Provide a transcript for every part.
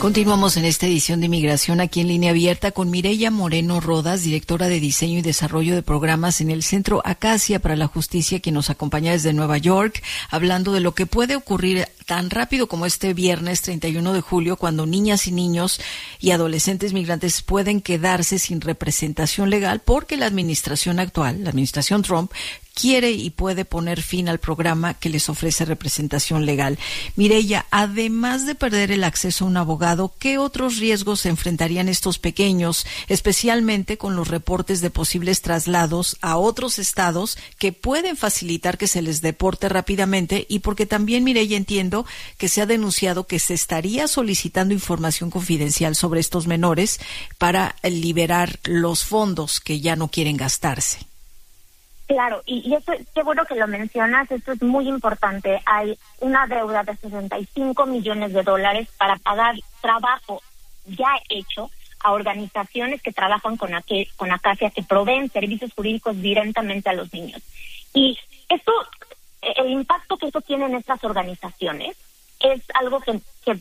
Continuamos en esta edición de Migración aquí en Línea Abierta con Mireya Moreno Rodas, directora de Diseño y Desarrollo de Programas en el Centro Acacia para la Justicia, quien nos acompaña desde Nueva York, hablando de lo que puede ocurrir tan rápido como este viernes 31 de julio, cuando niñas y niños y adolescentes migrantes pueden quedarse sin representación legal porque la administración actual, la administración Trump, quiere y puede poner fin al programa que les ofrece representación legal. Mireya, además de perder el acceso a un abogado, ¿qué otros riesgos se enfrentarían estos pequeños, especialmente con los reportes de posibles traslados a otros estados que pueden facilitar que se les deporte rápidamente? Y porque también, Mireya, entiendo que se ha denunciado que se estaría solicitando información confidencial sobre estos menores para liberar los fondos que ya no quieren gastarse. Claro, y eso, qué bueno que lo mencionas, esto es muy importante. Hay una deuda de $65 millones para pagar trabajo ya hecho a organizaciones que trabajan con Acacia, que proveen servicios jurídicos directamente a los niños. Y esto, el impacto que esto tiene en estas organizaciones es algo que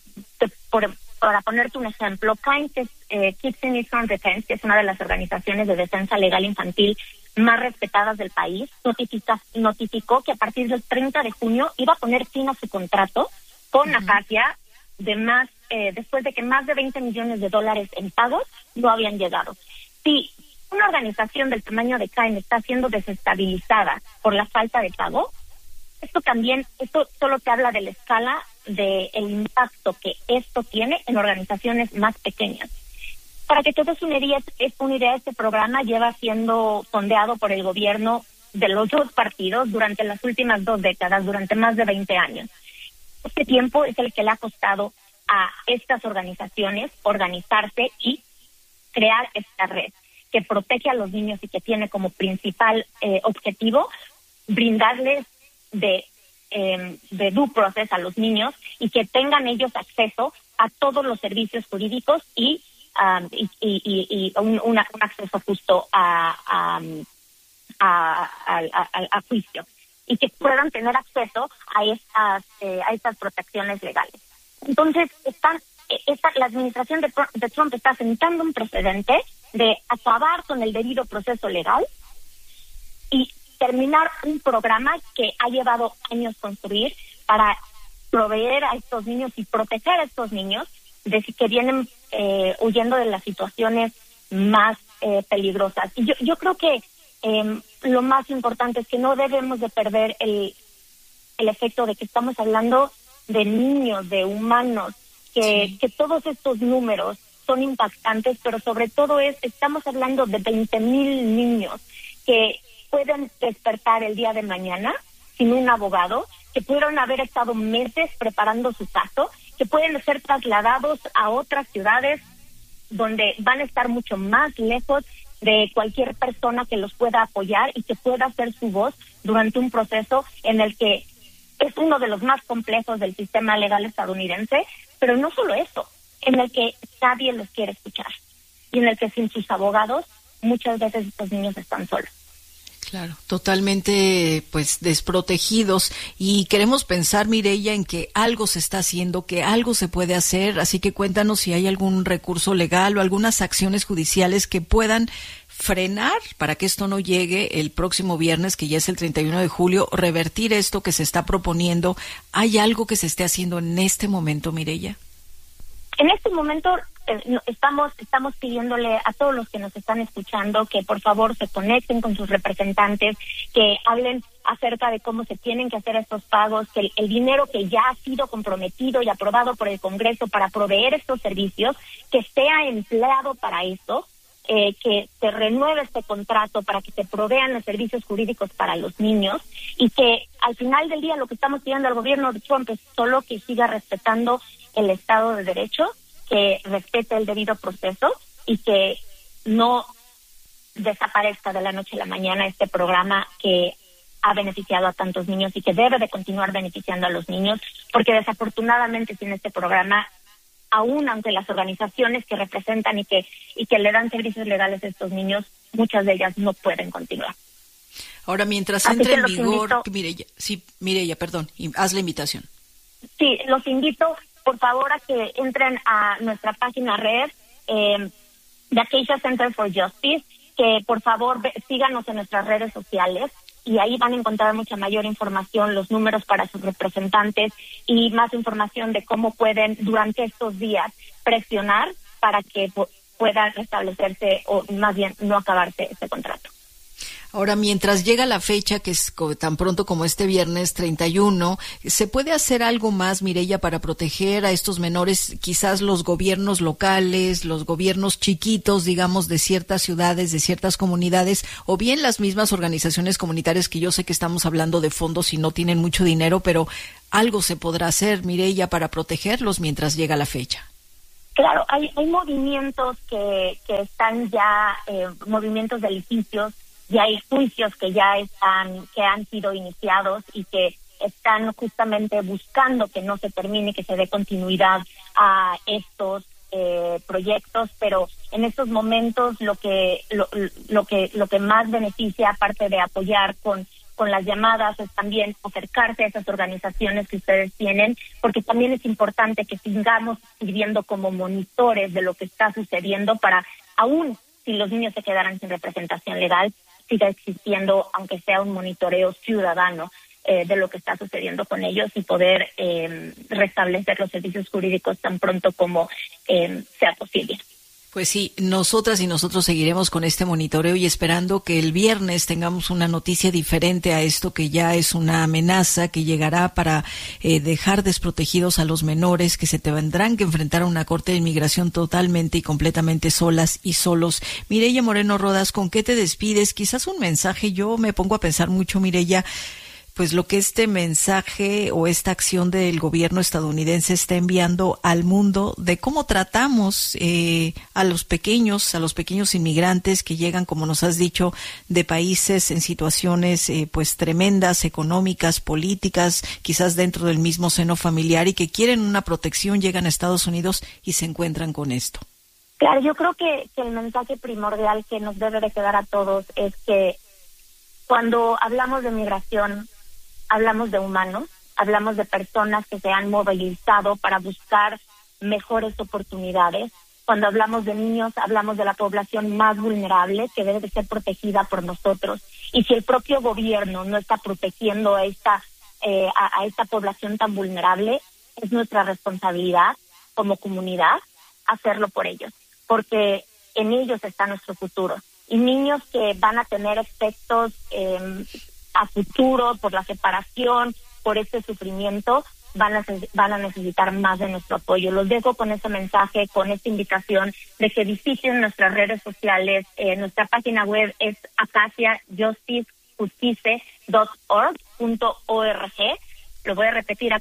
para ponerte un ejemplo, Kind, que es Kids in Need for Defense, que es una de las organizaciones de defensa legal infantil más respetadas del país, notificó que a partir del 30 de junio iba a poner fin a su contrato con Acacia después de que más de $20 millones en pagos no habían llegado. Si una organización del tamaño de Kind está siendo desestabilizada por la falta de pago, esto solo te habla de la escala del impacto que esto tiene en organizaciones más pequeñas. Para que te des una idea, este programa lleva siendo fondeado por el gobierno de los dos partidos durante las últimas 2 décadas, durante más de 20 años. Este tiempo es el que le ha costado a estas organizaciones organizarse y crear esta red que protege a los niños y que tiene como principal objetivo brindarles de due process a los niños y que tengan ellos acceso a todos los servicios jurídicos y un acceso justo a juicio, y que puedan tener acceso a estas protecciones legales. Entonces, la administración de Trump está sentando un precedente de acabar con el debido proceso legal y terminar un programa que ha llevado años construir para proveer a estos niños y proteger a estos niños que vienen huyendo de las situaciones más peligrosas. Y yo creo que lo más importante es que no debemos de perder el efecto de que estamos hablando de niños, de humanos, que todos estos números son impactantes, pero sobre todo estamos hablando de 20,000 niños que pueden despertar el día de mañana sin un abogado, que pudieron haber estado meses preparando su caso, que pueden ser trasladados a otras ciudades donde van a estar mucho más lejos de cualquier persona que los pueda apoyar y que pueda hacer su voz durante un proceso en el que es uno de los más complejos del sistema legal estadounidense, pero no solo eso, en el que nadie los quiere escuchar y en el que sin sus abogados muchas veces estos niños están solos. Claro, totalmente desprotegidos, y queremos pensar, Mireya, en que algo se está haciendo, que algo se puede hacer, así que cuéntanos si hay algún recurso legal o algunas acciones judiciales que puedan frenar para que esto no llegue el próximo viernes, que ya es el 31 de julio, revertir esto que se está proponiendo. ¿Hay algo que se esté haciendo en este momento, Mireya? En este momento estamos pidiéndole a todos los que nos están escuchando que por favor se conecten con sus representantes, que hablen acerca de cómo se tienen que hacer estos pagos, que el dinero que ya ha sido comprometido y aprobado por el Congreso para proveer estos servicios, que sea empleado para esto, que se renueve este contrato para que se provean los servicios jurídicos para los niños, y que al final del día lo que estamos pidiendo al gobierno de Trump es solo que siga respetando el Estado de Derecho, que respete el debido proceso y que no desaparezca de la noche a la mañana este programa que ha beneficiado a tantos niños y que debe de continuar beneficiando a los niños, porque desafortunadamente sin este programa, aún aunque las organizaciones que representan y que le dan servicios legales a estos niños, muchas de ellas no pueden continuar. Ahora, mientras entre en vigor, Mireya, perdón, haz la invitación. Sí, los invito por favor a que entren a nuestra página red de Acacia Center for Justice, que por favor síganos en nuestras redes sociales y ahí van a encontrar mucha mayor información, los números para sus representantes y más información de cómo pueden durante estos días presionar para que pueda restablecerse o más bien no acabarse este contrato. Ahora, mientras llega la fecha, que es tan pronto como este viernes 31, ¿se puede hacer algo más, Mireya, para proteger a estos menores? Quizás los gobiernos locales, los gobiernos chiquitos, digamos, de ciertas ciudades, de ciertas comunidades, o bien las mismas organizaciones comunitarias, que yo sé que estamos hablando de fondos y no tienen mucho dinero, pero algo se podrá hacer, Mireya, para protegerlos mientras llega la fecha. Claro, hay movimientos que están ya, movimientos de litigios, y hay juicios que han sido iniciados y que están justamente buscando que no se termine, que se dé continuidad a estos proyectos, pero en estos momentos lo que más beneficia, aparte de apoyar con las llamadas, es también acercarse a esas organizaciones que ustedes tienen, porque también es importante que sigamos sirviendo como monitores de lo que está sucediendo para, aún si los niños se quedaran sin representación legal, siga existiendo, aunque sea un monitoreo ciudadano de lo que está sucediendo con ellos y poder restablecer los servicios jurídicos tan pronto como sea posible. Pues sí, nosotras y nosotros seguiremos con este monitoreo y esperando que el viernes tengamos una noticia diferente a esto que ya es una amenaza que llegará para dejar desprotegidos a los menores que se tendrán que enfrentar a una corte de inmigración totalmente y completamente solas y solos. Mireya Moreno Rodas, ¿con qué te despides? Quizás un mensaje. Yo me pongo a pensar mucho, Mireya, pues lo que este mensaje o esta acción del gobierno estadounidense está enviando al mundo de cómo tratamos a los pequeños inmigrantes que llegan, como nos has dicho, de países en situaciones pues tremendas, económicas, políticas, quizás dentro del mismo seno familiar y que quieren una protección, llegan a Estados Unidos y se encuentran con esto. Claro, yo creo que el mensaje primordial que nos debe de quedar a todos es que cuando hablamos de migración, hablamos de humanos, hablamos de personas que se han movilizado para buscar mejores oportunidades. Cuando hablamos de niños, hablamos de la población más vulnerable que debe de ser protegida por nosotros. Y si el propio gobierno no está protegiendo a esta población tan vulnerable, es nuestra responsabilidad como comunidad hacerlo por ellos, porque en ellos está nuestro futuro. Y niños que van a tener efectos a futuro por la separación, por este sufrimiento, van a necesitar más de nuestro apoyo. Los dejo con ese mensaje, con esta invitación de que visiten nuestras redes sociales. Nuestra página web es acaciajustice.org. Lo voy a repetir,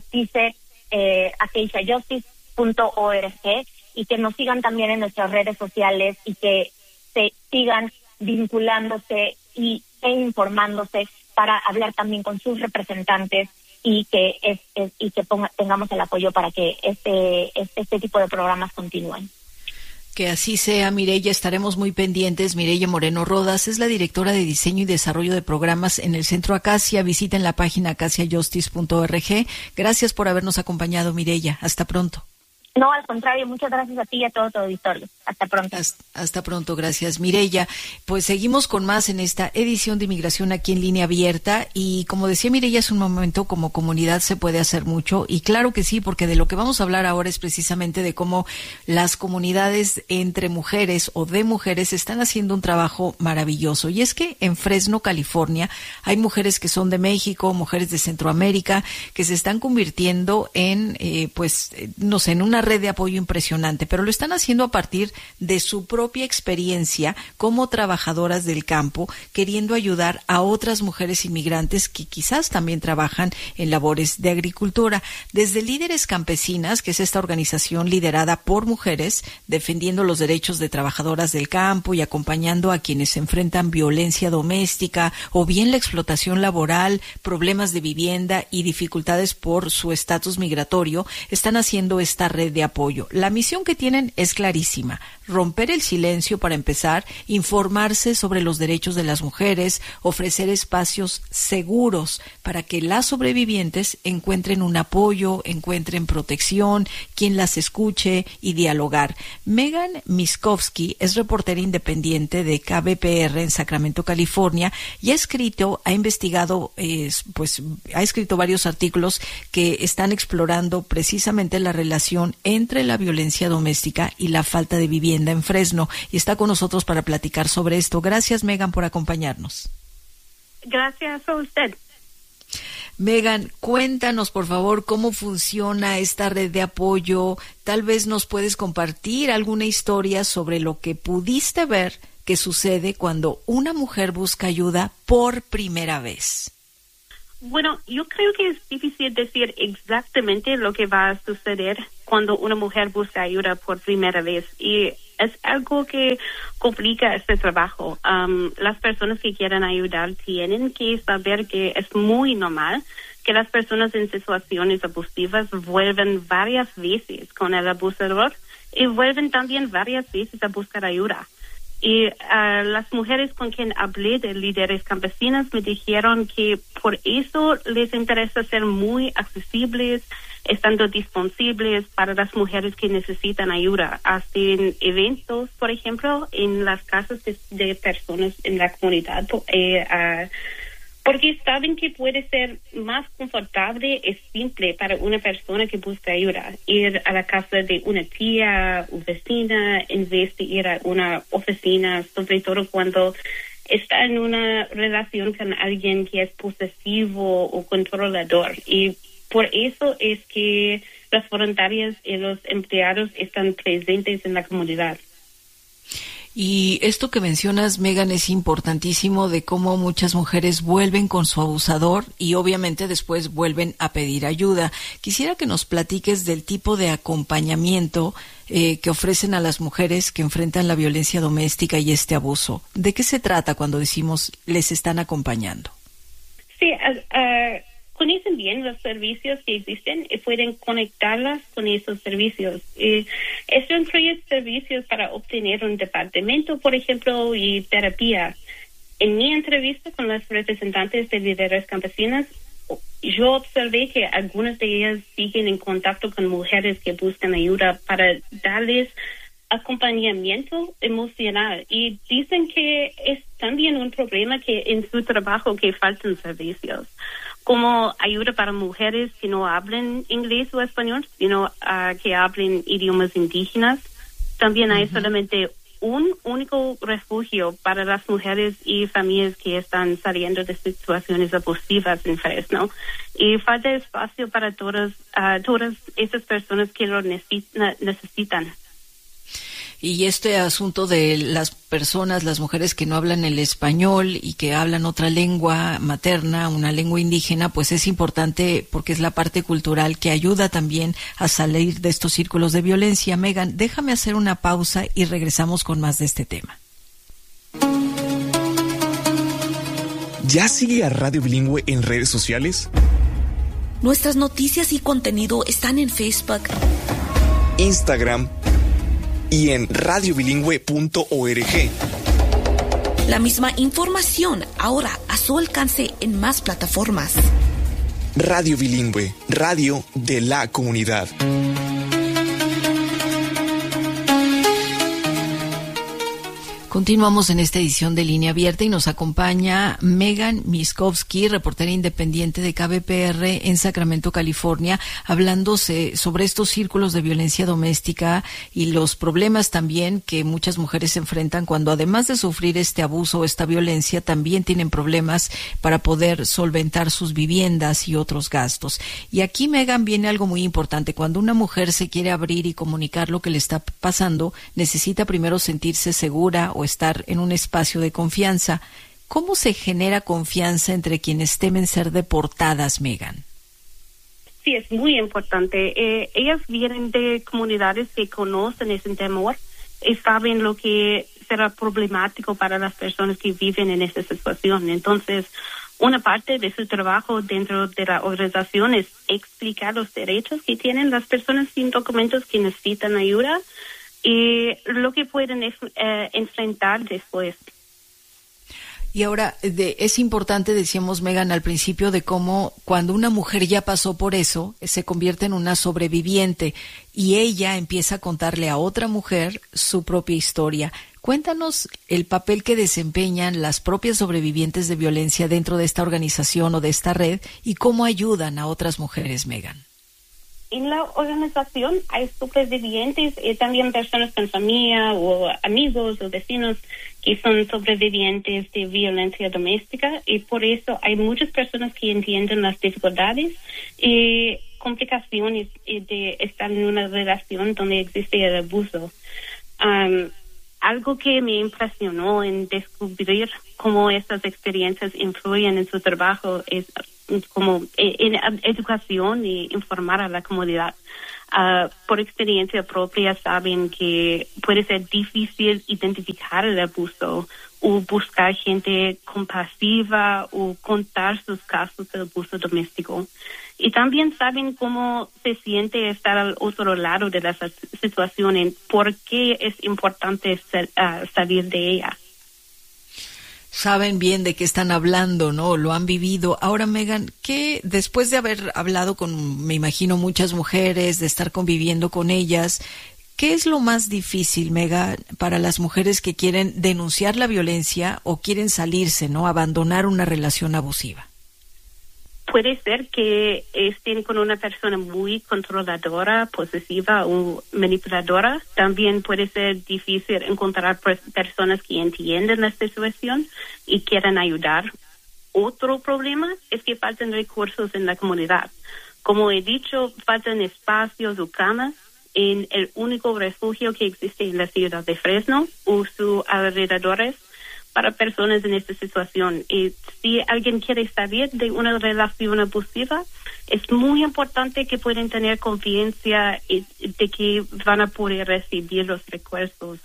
acaciajustice.org, y que nos sigan también en nuestras redes sociales y que se sigan vinculándose e informándose para hablar también con sus representantes y que tengamos el apoyo para que este tipo de programas continúen. Que así sea, Mireya, estaremos muy pendientes. Mireya Moreno Rodas es la directora de diseño y desarrollo de programas en el Centro Acacia. Visiten la página acaciajustice.org. Gracias por habernos acompañado, Mireya. Hasta pronto. No, al contrario, muchas gracias a ti y a todo tu auditorio. Hasta pronto. Hasta pronto, gracias, Mireya. Pues seguimos con más en esta edición de Inmigración aquí en Línea Abierta y como decía Mireya, es un momento como comunidad se puede hacer mucho y claro que sí, porque de lo que vamos a hablar ahora es precisamente de cómo las comunidades entre mujeres o de mujeres están haciendo un trabajo maravilloso. Y es que en Fresno, California, hay mujeres que son de México, mujeres de Centroamérica, que se están convirtiendo en, en una red de apoyo impresionante, pero lo están haciendo a partir de su propia experiencia como trabajadoras del campo, queriendo ayudar a otras mujeres inmigrantes que quizás también trabajan en labores de agricultura. Desde Líderes Campesinas, que es esta organización liderada por mujeres, defendiendo los derechos de trabajadoras del campo y acompañando a quienes se enfrentan violencia doméstica o bien la explotación laboral, problemas de vivienda y dificultades por su estatus migratorio, están haciendo esta red red de apoyo. La misión que tienen es clarísima: romper el silencio para empezar, informarse sobre los derechos de las mujeres, ofrecer espacios seguros para que las sobrevivientes encuentren un apoyo, encuentren protección, quien las escuche y dialogar. Megan Miskovsky es reportera independiente de KBPR en Sacramento, California, y ha investigado, ha escrito varios artículos que están explorando precisamente la relación entre la violencia doméstica y la falta de vivienda en Fresno, y está con nosotros para platicar sobre esto. Gracias, Megan, por acompañarnos. Gracias a usted. Megan, cuéntanos, por favor, cómo funciona esta red de apoyo. Tal vez nos puedes compartir alguna historia sobre lo que pudiste ver que sucede cuando una mujer busca ayuda por primera vez. Bueno, yo creo que es difícil decir exactamente lo que va a suceder cuando una mujer busca ayuda por primera vez, y es algo que complica este trabajo. Las personas que quieren ayudar tienen que saber que es muy normal que las personas en situaciones abusivas vuelven varias veces con el abusador y vuelven también varias veces a buscar ayuda. Y las mujeres con quien hablé de líderes campesinas me dijeron que por eso les interesa ser muy accesibles, estando disponibles para las mujeres que necesitan ayuda. Hacen eventos, por ejemplo, en las casas de personas en la comunidad, porque saben que puede ser más confortable y simple para una persona que busca ayuda ir a la casa de una tía o vecina en vez de ir a una oficina, sobre todo cuando está en una relación con alguien que es posesivo o controlador. Y por eso es que las voluntarias y los empleados están presentes en la comunidad. Y esto que mencionas, Megan, es importantísimo, de cómo muchas mujeres vuelven con su abusador y obviamente después vuelven a pedir ayuda. Quisiera que nos platiques del tipo de acompañamiento que ofrecen a las mujeres que enfrentan la violencia doméstica y este abuso. ¿De qué se trata cuando decimos les están acompañando? Sí, conocen bien los servicios que existen y pueden conectarlas con esos servicios. Esto incluye servicios para obtener un departamento, por ejemplo, y terapia. En mi entrevista con las representantes de líderes campesinas, yo observé que algunas de ellas siguen en contacto con mujeres que buscan ayuda para darles acompañamiento emocional, y dicen que es también un problema que en su trabajo que faltan servicios como ayuda para mujeres que no hablan inglés o español, sino que hablen idiomas indígenas. También hay solamente un único refugio para las mujeres y familias que están saliendo de situaciones abusivas en Fresno. Y falta espacio para todas esas personas que lo necesitan. Y este asunto de las personas, las mujeres que no hablan el español y que hablan otra lengua materna, una lengua indígena, pues es importante porque es la parte cultural que ayuda también a salir de estos círculos de violencia. Megan, déjame hacer una pausa y regresamos con más de este tema. ¿Ya sigue a Radio Bilingüe en redes sociales? Nuestras noticias y contenido están en Facebook, Instagram y en radiobilingüe.org. La misma información ahora a su alcance en más plataformas. Radio Bilingüe, radio de la comunidad. Continuamos en esta edición de Línea Abierta y nos acompaña Megan Miskovsky, reportera independiente de KBPR en Sacramento, California, hablándose sobre estos círculos de violencia doméstica y los problemas también que muchas mujeres se enfrentan cuando, además de sufrir este abuso o esta violencia, también tienen problemas para poder solventar sus viviendas y otros gastos. Y aquí, Megan, viene algo muy importante. Cuando una mujer se quiere abrir y comunicar lo que le está pasando, necesita primero sentirse segura o estar en un espacio de confianza. ¿Cómo se genera confianza entre quienes temen ser deportadas, Megan? Sí, es muy importante. Ellas vienen de comunidades que conocen ese temor y saben lo que será problemático para las personas que viven en esa situación. Entonces, una parte de su trabajo dentro de la organización es explicar los derechos que tienen las personas sin documentos que necesitan ayuda y lo que pueden enfrentar después. Y ahora, es importante, decíamos, Megan, al principio, de cómo cuando una mujer ya pasó por eso, se convierte en una sobreviviente y ella empieza a contarle a otra mujer su propia historia. Cuéntanos el papel que desempeñan las propias sobrevivientes de violencia dentro de esta organización o de esta red y cómo ayudan a otras mujeres, Megan. En la organización hay sobrevivientes y también personas con familia o amigos o vecinos que son sobrevivientes de violencia doméstica, y por eso hay muchas personas que entienden las dificultades y complicaciones de estar en una relación donde existe el abuso. Algo que me impresionó en descubrir cómo estas experiencias influyen en su trabajo es como en educación y informar a la comunidad. Por experiencia propia saben que puede ser difícil identificar el abuso o buscar gente compasiva o contar sus casos de abuso doméstico. Y también saben cómo se siente estar al otro lado de la situación y por qué es importante salir de ella. Saben bien de qué están hablando, ¿no? Lo han vivido. Ahora, Megan, ¿qué, después de haber hablado con, me imagino, muchas mujeres, de estar conviviendo con ellas, qué es lo más difícil, Megan, para las mujeres que quieren denunciar la violencia o quieren salirse, ¿no? Abandonar una relación abusiva? Puede ser que estén con una persona muy controladora, posesiva o manipuladora. También puede ser difícil encontrar personas que entienden la situación y quieran ayudar. Otro problema es que faltan recursos en la comunidad. Como he dicho, faltan espacios o camas en el único refugio que existe en la ciudad de Fresno o sus alrededores para personas en esta situación. Y si alguien quiere salir de una relación abusiva, es muy importante que puedan tener confianza de que van a poder recibir los recursos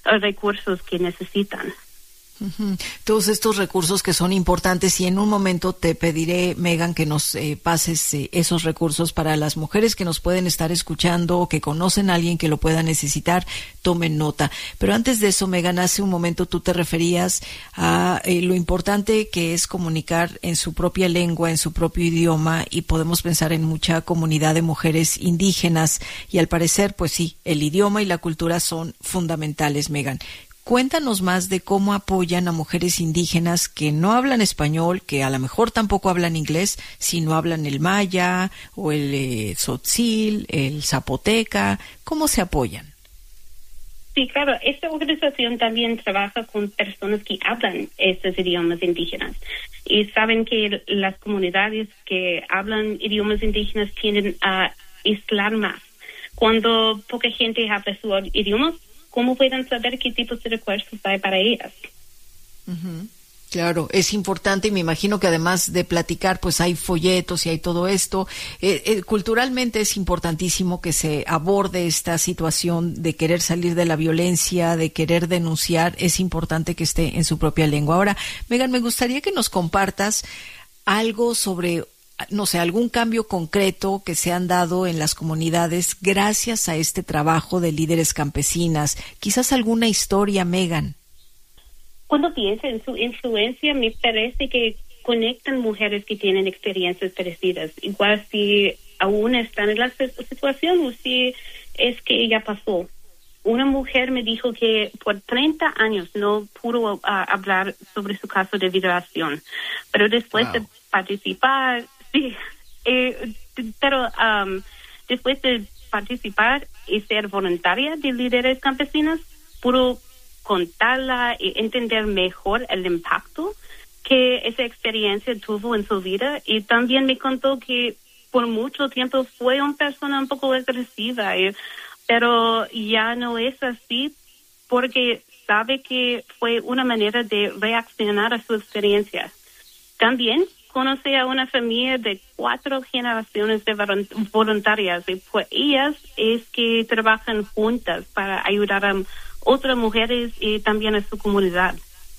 que necesitan. Uh-huh. Todos estos recursos que son importantes, y en un momento te pediré, Megan, que nos pases esos recursos para las mujeres que nos pueden estar escuchando o que conocen a alguien que lo pueda necesitar, tomen nota. Pero antes de eso, Megan, hace un momento tú te referías a lo importante que es comunicar en su propia lengua, en su propio idioma, y podemos pensar en mucha comunidad de mujeres indígenas, y al parecer, pues sí, el idioma y la cultura son fundamentales, Megan. Cuéntanos más de cómo apoyan a mujeres indígenas que no hablan español, que a lo mejor tampoco hablan inglés, sino hablan el maya o el tzotzil, el zapoteca. ¿Cómo se apoyan? Sí, claro. Esta organización también trabaja con personas que hablan estos idiomas indígenas. Y saben que las comunidades que hablan idiomas indígenas tienden a aislar más. Cuando poca gente habla su idioma, ¿cómo pueden saber qué tipos de recursos hay para ellas? Uh-huh. Claro, es importante, y me imagino que además de platicar, pues hay folletos y hay todo esto. Culturalmente es importantísimo que se aborde esta situación de querer salir de la violencia, de querer denunciar. Es importante que esté en su propia lengua. Ahora, Megan, me gustaría que nos compartas algo sobre, no sé, algún cambio concreto que se han dado en las comunidades gracias a este trabajo de líderes campesinas. Quizás alguna historia, Megan. Cuando pienso en su influencia, me parece que conectan mujeres que tienen experiencias parecidas, igual si aún están en la situación o si es que ya pasó. Una mujer me dijo que por 30 años no pudo hablar sobre su caso de violación, pero después de participar, sí, pero después de participar y ser voluntaria de líderes campesinos, pudo contarla y entender mejor el impacto que esa experiencia tuvo en su vida. Y también me contó que por mucho tiempo fue una persona un poco agresiva, pero ya no es así porque sabe que fue una manera de reaccionar a su experiencia. También conoce a una familia de 4 generaciones de voluntarias, y por ellas es que trabajan juntas para ayudar a otras mujeres y también a su comunidad.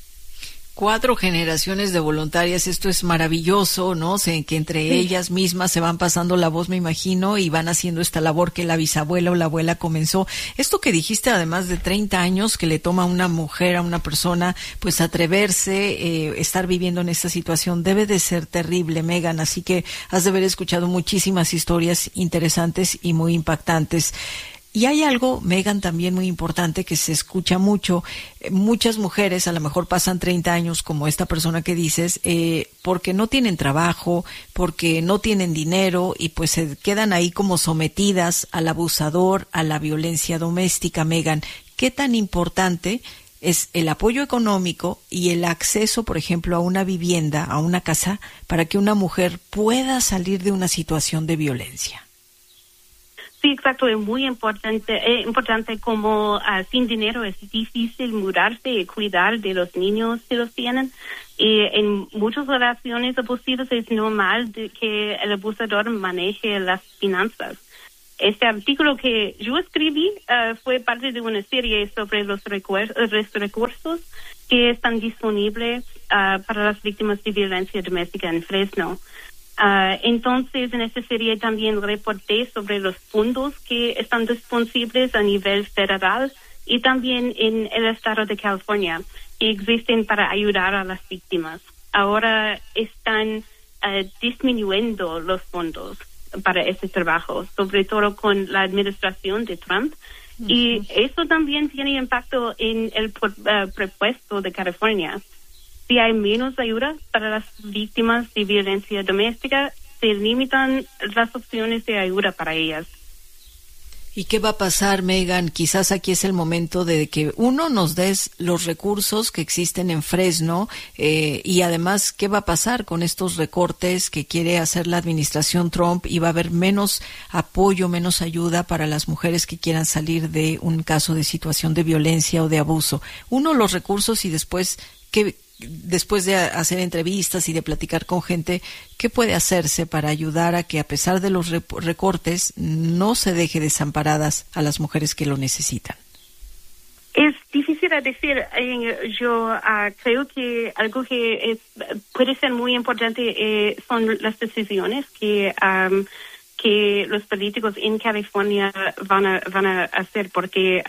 4 generaciones de voluntarias, esto es maravilloso, ¿no? Que entre ellas mismas se van pasando la voz, me imagino, y van haciendo esta labor que la bisabuela o la abuela comenzó. Esto que dijiste, además de 30 años que le toma a una mujer, a una persona, pues atreverse, estar viviendo en esta situación, debe de ser terrible, Megan, así que has de haber escuchado muchísimas historias interesantes y muy impactantes. Y hay algo, Megan, también muy importante que se escucha mucho. Muchas mujeres a lo mejor pasan 30 años, como esta persona que dices, porque no tienen trabajo, porque no tienen dinero y pues se quedan ahí como sometidas al abusador, a la violencia doméstica. Megan, ¿qué tan importante es el apoyo económico y el acceso, por ejemplo, a una vivienda, a una casa, para que una mujer pueda salir de una situación de violencia? Sí, exacto, es muy importante como sin dinero es difícil mudarse y cuidar de los niños si los tienen. Y en muchas relaciones abusivas es normal que el abusador maneje las finanzas. Este artículo que yo escribí fue parte de una serie sobre los recursos que están disponibles para las víctimas de violencia doméstica en Fresno. Entonces, en esta serie también reporté sobre los fondos que están disponibles a nivel federal y también en el estado de California, que existen para ayudar a las víctimas. Ahora están disminuyendo los fondos para este trabajo, sobre todo con la administración de Trump. Uh-huh. Y eso también tiene impacto en el presupuesto de California. Si hay menos ayuda para las víctimas de violencia doméstica, se limitan las opciones de ayuda para ellas. ¿Y qué va a pasar, Megan? Quizás aquí es el momento de que uno nos des los recursos que existen en Fresno y además, ¿qué va a pasar con estos recortes que quiere hacer la administración Trump? Y va a haber menos apoyo, menos ayuda para las mujeres que quieran salir de un caso de situación de violencia o de abuso. Uno, los recursos y después, después de hacer entrevistas y de platicar con gente, ¿qué puede hacerse para ayudar a que, a pesar de los recortes, no se deje desamparadas a las mujeres que lo necesitan? Es difícil de decir. Yo creo que algo que puede ser muy importante son las decisiones que los políticos en California van a hacer, porque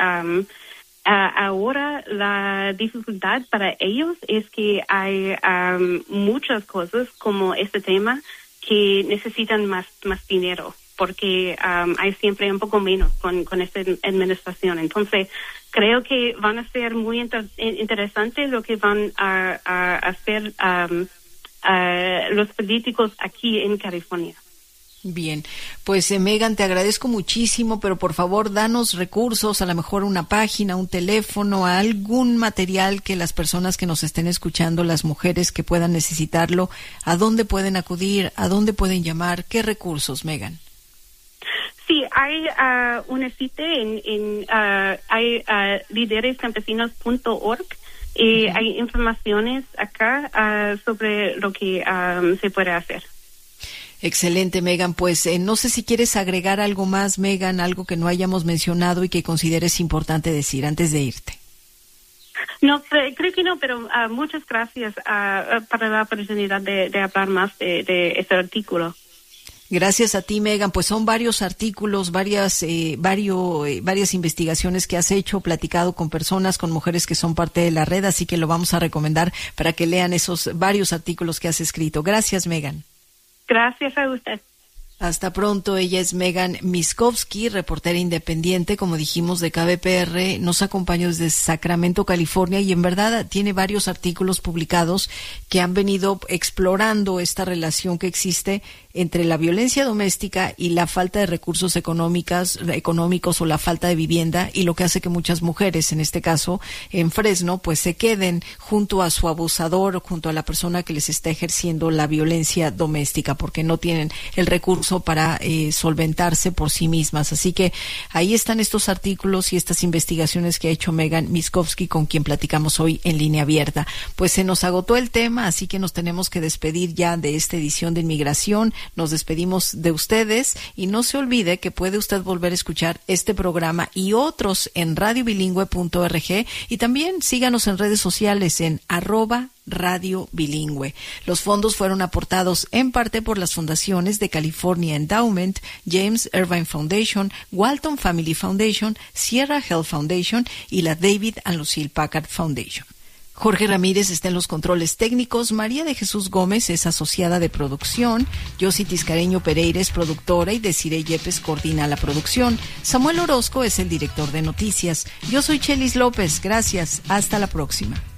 ahora la dificultad para ellos es que hay muchas cosas como este tema que necesitan más dinero, porque hay siempre un poco menos con esta administración. Entonces, creo que van a ser muy interesante lo que van a hacer los políticos aquí en California. Bien, pues Megan, te agradezco muchísimo, pero por favor danos recursos, a lo mejor una página, un teléfono, algún material que las personas que nos estén escuchando, las mujeres que puedan necesitarlo, ¿a dónde pueden acudir? ¿A dónde pueden llamar? ¿Qué recursos, Megan? Sí, hay una cita hay liderescampesinos.org y hay informaciones acá sobre lo que se puede hacer. Excelente, Megan. Pues no sé si quieres agregar algo más, Megan, algo que no hayamos mencionado y que consideres importante decir antes de irte. No, creo que no, pero muchas gracias para la oportunidad de hablar más de este artículo. Gracias a ti, Megan. Pues son varios artículos, varias investigaciones que has hecho, platicado con personas, con mujeres que son parte de la red, así que lo vamos a recomendar para que lean esos varios artículos que has escrito. Gracias, Megan. Gracias a usted. Hasta pronto. Ella es Megan Miskovsky, reportera independiente, como dijimos, de KBPR. Nos acompañó desde Sacramento, California, y en verdad tiene varios artículos publicados que han venido explorando esta relación que existe entre la violencia doméstica y la falta de recursos económicos o la falta de vivienda, y lo que hace que muchas mujeres, en este caso en Fresno, pues se queden junto a su abusador, junto a la persona que les está ejerciendo la violencia doméstica, porque no tienen el recurso incluso para solventarse por sí mismas. Así que ahí están estos artículos y estas investigaciones que ha hecho Megan Miskovsky, con quien platicamos hoy en Línea Abierta. Pues se nos agotó el tema, así que nos tenemos que despedir ya de esta edición de Inmigración. Nos despedimos de ustedes y no se olvide que puede usted volver a escuchar este programa y otros en radiobilingüe.org, y también síganos en redes sociales en @Radio Bilingüe. Los fondos fueron aportados en parte por las fundaciones de California Endowment, James Irvine Foundation, Walton Family Foundation, Sierra Health Foundation y la David and Lucille Packard Foundation. Jorge Ramírez está en los controles técnicos, María de Jesús Gómez es asociada de producción, Yossi Tiscareño Pereira es productora y Desiree Yepes coordina la producción. Samuel Orozco es el director de noticias. Yo soy Chelis López, gracias, hasta la próxima.